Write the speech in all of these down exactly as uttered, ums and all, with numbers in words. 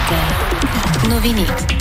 Вероника. Новини.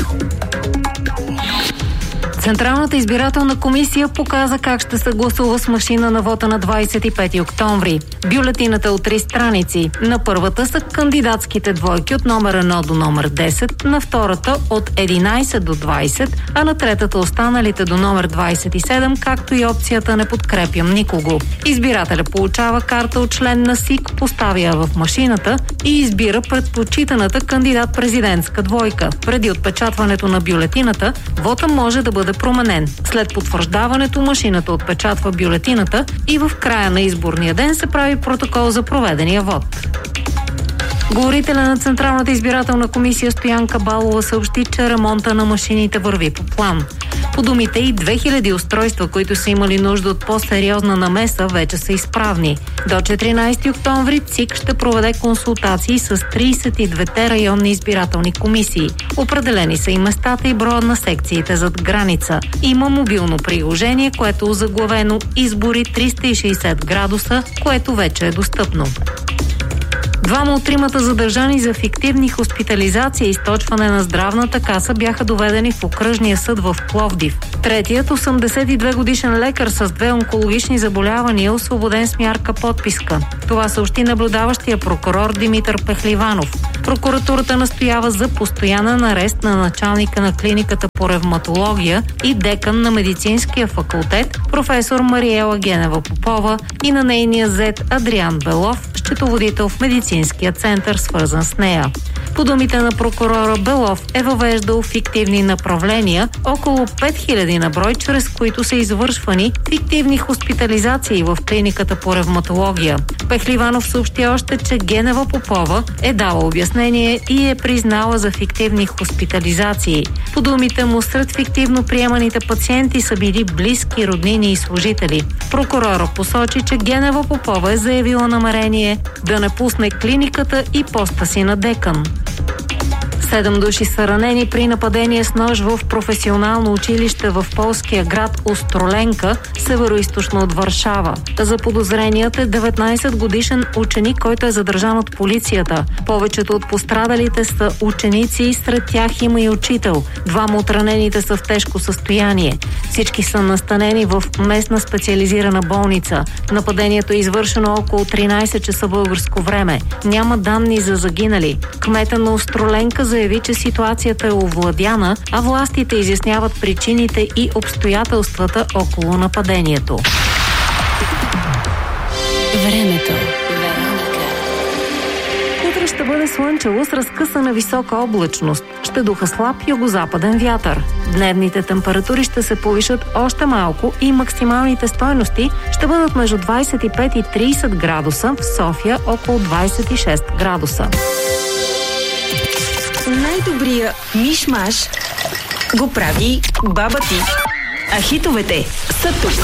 Централната избирателна комисия показа как ще се гласува с машина на вота на двадесет и пети октомври. Бюлетината от три страници. На първата са кандидатските двойки от номер едно до номер десет, на втората от единадесет до двадесет, а на третата останалите до номер двадесет и седем, както и опцията "Не подкрепям никого". Избирателя получава карта от член на СИК, поставя я в машината и избира предпочитаната кандидат-президентска двойка. Преди отпечатването на бюлетината, вота може да бъде променен. След потвърждаването машината отпечатва бюлетината и в края на изборния ден се прави протокол за проведения вод. Говорителя на Централната избирателна комисия Стоянка Балова съобщи, че ремонта на машините върви по план. По думите и две хиляди устройства, които са имали нужда от по-сериозна намеса, вече са изправни. До четиринадесети октомври ЦИК ще проведе консултации с тридесет и двете районни избирателни комисии. Определени са и местата и броя на секциите зад граница. Има мобилно приложение, което е озаглавено "Избори триста и шейсет градуса", което вече е достъпно. Двама от тримата задържани за фиктивни хоспитализации и източване на здравната каса бяха доведени в окръжния съд в Пловдив. Третият, осемдесет и две годишен лекар с две онкологични заболявания, е освободен с мярка подписка. Това съобщи наблюдаващия прокурор Димитър Пехливанов. Прокуратурата настоява за постоянен арест на началника на клиниката по ревматология и декан на медицинския факултет професор Мариела Генева Попова и на нейния зет Адриан Белов, счетоводител в медицинския център, свързан с нея. По думите на прокурора, Белов е въвеждал фиктивни направления, около пет хиляди на брой, чрез които са извършвани фиктивни хоспитализации в клиниката по ревматология. Пехливанов съобщи още, че Генева Попова е дала обяснение и е признала за фиктивни хоспитализации. По думите му, сред фиктивно приеманите пациенти са били близки, роднини и служители. Прокурора посочи, че Генева Попова е заявила намерение да не пусне клиниката и поста си на декан. Седем души са ранени при нападение с нож в професионално училище в полския град Остроленка, североизточно от Варшава. За подозреният е деветнадесет годишен ученик, който е задържан от полицията. Повечето от пострадалите са ученици, сред тях има и учител. Двама от ранените са в тежко състояние. Всички са настанени в местна специализирана болница. Нападението е извършено около тринадесет часа българско време. Няма данни за загинали. Кметът на Остроленка заяви, че ситуацията е овладяна, а властите изясняват причините и обстоятелствата около нападението. Времето. Утре ще бъде слънчево с разкъсана висока облачност. Ще духа слаб югозападен вятър. Дневните температури ще се повишат още малко и максималните стойности ще бъдат между двадесет и пет и тридесет градуса, в София около двадесет и шест градуса. Най-добрия миш-маш го прави баба ти. А хитовете са тук.